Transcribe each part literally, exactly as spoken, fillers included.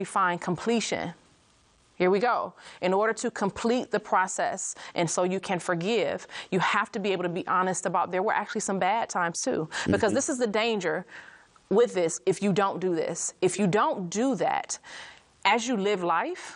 We find completion. Here we go. In order to complete the process and so you can forgive, you have to be able to be honest about there were actually some bad times too. Because mm-hmm. this is the danger with this if you don't do this. If you don't do that, as you live life,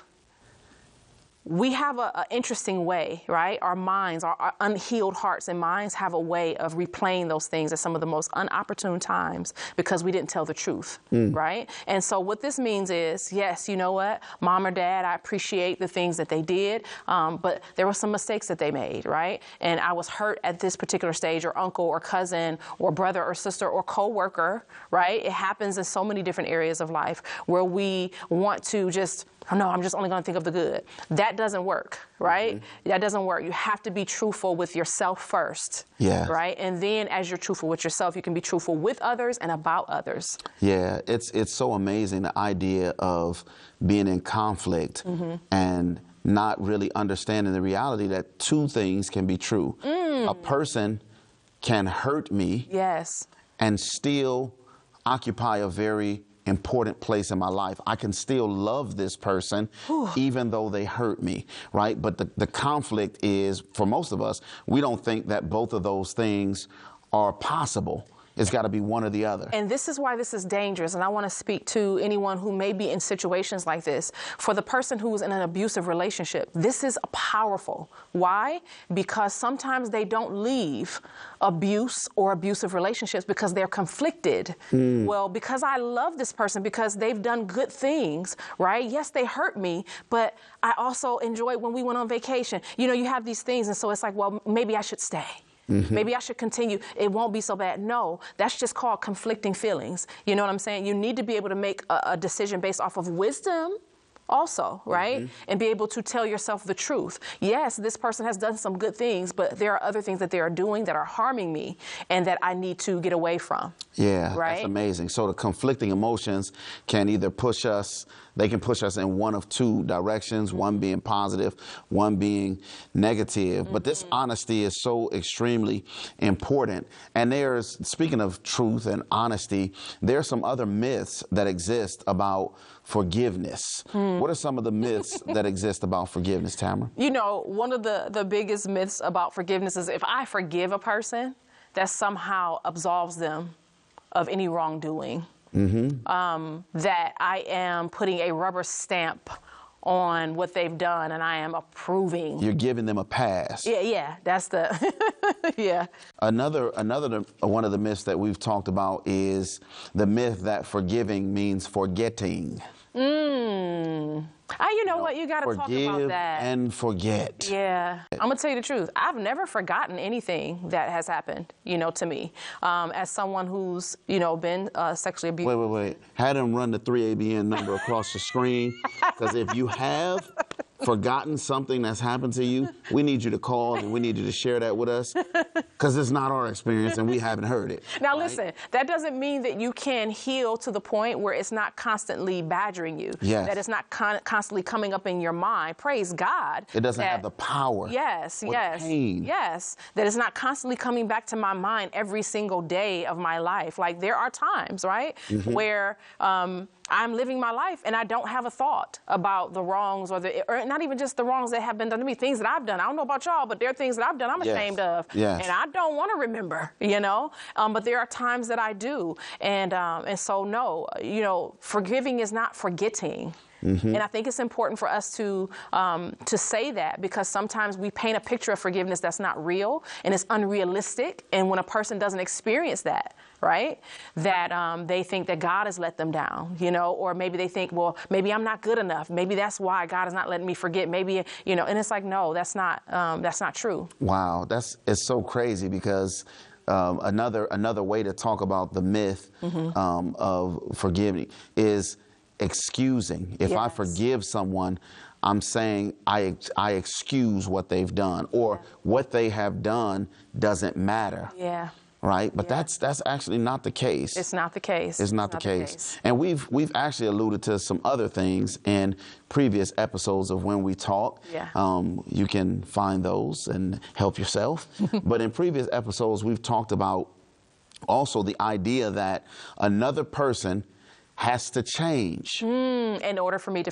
we have an interesting way, right? Our minds, our, our unhealed hearts and minds have a way of replaying those things at some of the most unopportune times because we didn't tell the truth, mm. right? And so what this means is, yes, you know what? Mom or dad, I appreciate the things that they did, um, but there were some mistakes that they made, right? And I was hurt at this particular stage, or uncle or cousin or brother or sister or coworker, right? It happens in so many different areas of life where we want to just, oh, no, I'm just only going to think of the good. That doesn't work, right? Mm-hmm. That doesn't work. You have to be truthful with yourself first, yeah. right? And then as you're truthful with yourself, you can be truthful with others and about others. Yeah, it's it's so amazing, the idea of being in conflict mm-hmm. and not really understanding the reality that two things can be true. Mm. A person can hurt me yes. and still occupy a very important place in my life. I can still love this person Whew. even though they hurt me, right? But the, the conflict is, for most of us, we don't think that both of those things are possible. It's got to be one or the other. And this is why this is dangerous. And I want to speak to anyone who may be in situations like this. For the person who is in an abusive relationship, this is powerful. Why? Because sometimes they don't leave abuse or abusive relationships because they're conflicted. Mm. Well, because I love this person, because they've done good things, right? Yes, they hurt me, but I also enjoyed when we went on vacation. You know, you have these things, and so it's like, well, maybe I should stay. Mm-hmm. Maybe I should continue. It won't be so bad. No, that's just called conflicting feelings. You know what I'm saying? You need to be able to make a, a decision based off of wisdom also, right? Mm-hmm. And be able to tell yourself the truth. Yes, this person has done some good things, but there are other things that they are doing that are harming me and that I need to get away from. Yeah, right? That's amazing. So the conflicting emotions can either push us, they can push us in one of two directions, mm-hmm. one being positive, one being negative. Mm-hmm. But this honesty is so extremely important. And there's, speaking of truth and honesty, there are some other myths that exist about forgiveness. Hmm. What are some of the myths that exist about forgiveness, Tamara? You know, one of the, the biggest myths about forgiveness is if I forgive a person, that somehow absolves them of any wrongdoing. Mm-hmm. Um, that I am putting a rubber stamp on what they've done and I am approving. You're giving them a pass. Yeah, yeah, that's the, yeah. Another, another one of the myths that we've talked about is the myth that forgiving means forgetting. Mm. Ah, you know, you know what? You got to talk about that. Forgive and forget. Yeah. I'm going to tell you the truth. I've never forgotten anything that has happened, you know, to me. Um, as someone who's, you know, been uh, sexually abused. Wait, wait, wait. Had them run the three A B N number across the screen. Because if you have forgotten something that's happened to you, we need you to call and we need you to share that with us. Because it's not our experience and we haven't heard it. Now, right? listen, that doesn't mean that you can heal to the point where it's not constantly badgering you. Yes. That it's not con- constantly coming up in your mind. Praise God. It doesn't that, have the power. Yes, or yes. the pain. Yes. That it's not constantly coming back to my mind every single day of my life. Like, there are times, right, mm-hmm. where um, I'm living my life and I don't have a thought about the wrongs or the, or not even just the wrongs that have been done to me, things that I've done. I don't know about y'all, but there are things that I've done I'm yes. ashamed of. Yes. And I don't want to remember, you know, um, but there are times that I do. And, um, and so, no, you know, forgiving is not forgetting. Mm-hmm. And I think it's important for us to um, to say that, because sometimes we paint a picture of forgiveness that's not real and it's unrealistic. And when a person doesn't experience that, right, that um, they think that God has let them down, you know, or maybe they think, well, maybe I'm not good enough. Maybe that's why God is not letting me forget. Maybe, you know, and it's like, no, that's not um, that's not true. Wow, that's it's so crazy because um, another another way to talk about the myth mm-hmm. um, of forgiving is excusing. If yes. I forgive someone, I'm saying I I excuse what they've done, or yeah. what they have done doesn't matter. Yeah. Right? But yeah. that's that's actually not the case. It's not the case. It's not, it's the, not case. the case. And we've we've actually alluded to some other things in previous episodes of When We Talk. Yeah. Um, you can find those and help yourself. But in previous episodes, we've talked about also the idea that another person has to change in order for me to